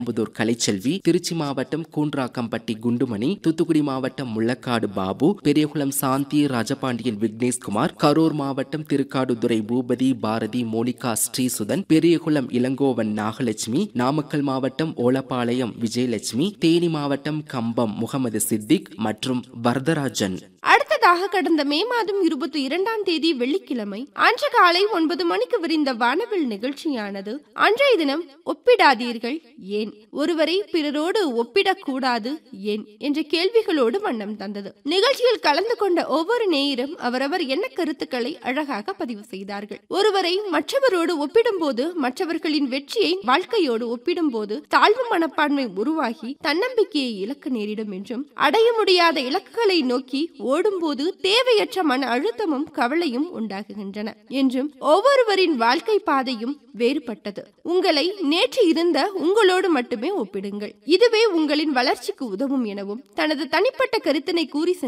புதூர் கலைச்செல்வி, திருச்சி மாவட்டம் கூன்றாக்கம்பட்டி குண்டுமணி, தூத்துக்குடி மாவட்டம் முள்ளக்காடு பாபு, பெரியகுளம் சாந்தி ராஜபாண்டியன் விக்னேஷ்குமார், கரூர் மாவட்டம் திருக்காடுதுறை பூபதி பாரதி மோனிகா ஸ்ரீசுதன், பெரியகுளம் இளங்கோவன் நாகலட்சுமி, நாமக்கல் மாவட்டம் ஓலப்பாளையம் விஜயலட்சுமி, தேனி மாவட்டம் கம்பம் முகமது சித்திக் மற்றும் வரதராஜன். அடுத்ததாக கடந்த மே மாதம் 22ஆம் தேதி வெள்ளிக்கிழமை அன்று காலை 9 மணிக்கு விரிந்த வானவில் நிகழ்ச்சியானது அன்றைய தினம் ஒப்பிடாதீர்கள் ஏன், ஒருவரை பிறரோடு ஒப்பிடக்கூடாது ஏன் என்ற கேள்விகளோடு வண்ணம் தந்தது. நிகழ்ச்சியில் கலந்து கொண்ட ஒவ்வொரு நேயரும் அவரவர் என்ன கருத்துக்களை அழகாக பதிவு செய்தார்கள். ஒருவரை மற்றவரோடு ஒப்பிடும் போது, மற்றவர்களின் வெற்றியை வாழ்க்கையோடு ஒப்பிடும் போது தாழ்வு மனப்பான்மை உருவாகி தன்னம்பிக்கையை இழக்க நேரிடும் என்றும், அடைய முடியாத இலக்குகளை நோக்கி ஓடும்போது தேவையற்ற மன அழுத்தமும் கவலையும் உண்டாகுகின்றன என்றும், ஒவ்வொருவரின் வாழ்க்கை பாதையும் வேறுபட்டது. உங்களை நேற்று இருந்த உங்களோடு மட்டுமே ஒப்பிடுங்கள், இதுவே உங்களின் வளர்ச்சிக்கு உதவும் எனவும் தனது தனிப்பட்ட கருத்தினை கூறி